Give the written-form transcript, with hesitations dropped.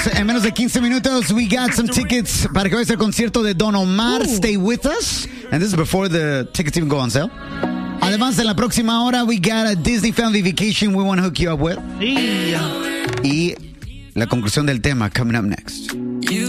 En menos de 15 minutos, we got some tickets para que vayas al concierto de Don Omar. Stay with us. And this is before the tickets even go on sale. Además, en la próxima hora, we got a Disney Family Vacation we want to hook you up with. Y la conclusión del tema coming up next.